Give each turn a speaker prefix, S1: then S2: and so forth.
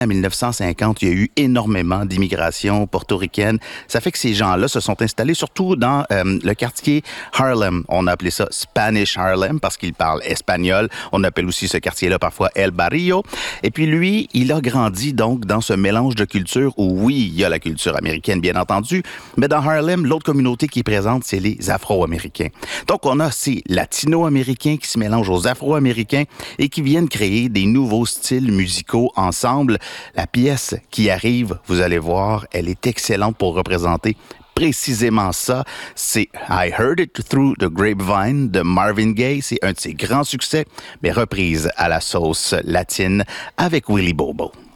S1: En 1950, il y a eu énormément d'immigration portoricaine. Ça fait que ces gens-là se sont installés surtout dans le quartier Harlem. On a appelé ça Spanish Harlem parce qu'ils parlent espagnol. On appelle aussi ce quartier-là parfois El Barrio. Et puis lui, il a grandi donc dans ce mélange de cultures où oui, il y a la culture américaine bien entendu, mais dans Harlem, l'autre communauté qui est présente, c'est les Afro-Américains. Donc on a ces Latino-Américains qui se mélangent aux Afro-Américains et qui viennent créer des nouveaux styles musicaux ensemble. La pièce qui arrive, vous allez voir, elle est excellente pour représenter précisément ça. C'est I Heard It Through the Grapevine de Marvin Gaye. C'est un de ses grands succès, mais reprise à la sauce latine avec Willy Bobo.